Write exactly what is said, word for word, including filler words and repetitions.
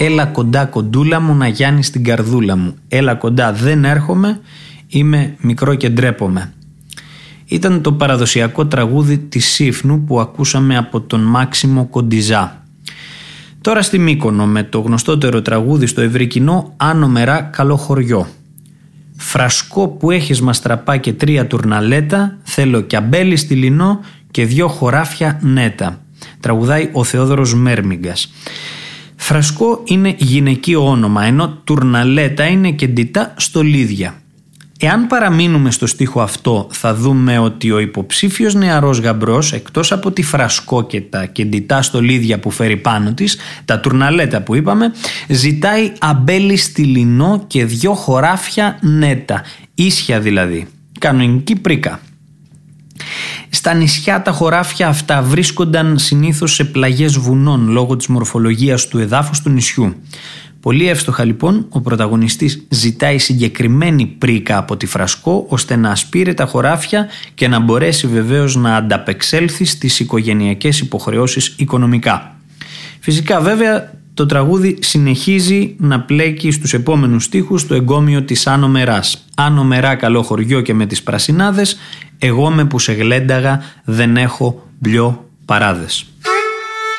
Έλα κοντά κοντούλα μου να γιάνεις την καρδούλα μου. Έλα κοντά δεν έρχομαι, είμαι μικρό και ντρέπομαι. Ήταν το παραδοσιακό τραγούδι της Σύφνου που ακούσαμε από τον Μάξιμο Κοντιζά. Τώρα στη Μύκονο με το γνωστότερο τραγούδι στο ευρύ κοινό «Άνω μερά καλό χωριό». Φρασκό που έχεις μαστραπά και τρία τουρναλέτα, θέλω κι αμπέλι στυλινό και δυο χωράφια νέτα. Τραγουδάει ο Θεόδωρος Μέρμιγκας. Φρασκό είναι γυναικείο όνομα, ενώ τουρναλέτα είναι κεντητά στολίδια. Εάν παραμείνουμε στο στίχο αυτό, θα δούμε ότι ο υποψήφιος νεαρός γαμπρός, εκτός από τη φρασκό και τα κεντητά στολίδια που φέρει πάνω της, τα τουρναλέτα που είπαμε, ζητάει αμπέλι στυλινό και δυο χωράφια νέτα, ίσια δηλαδή, κανονική πρίκα. Στα νησιά τα χωράφια αυτά βρίσκονταν συνήθως σε πλαγιές βουνών λόγω της μορφολογίας του εδάφους του νησιού. Πολύ εύστοχα λοιπόν ο πρωταγωνιστής ζητάει συγκεκριμένη πρίκα από τη Φρασκό ώστε να ασπείρει τα χωράφια και να μπορέσει βεβαίως να ανταπεξέλθει στις οικογενειακές υποχρεώσεις οικονομικά. Φυσικά βέβαια το τραγούδι συνεχίζει να πλέκει στους επόμενους στίχους το εγκόμιο της Άνω Μεράς. Άνω Μερά καλό χωριό και με τις πρασινάδες, εγώ με που σε γλένταγα δεν έχω μπλιό παράδες.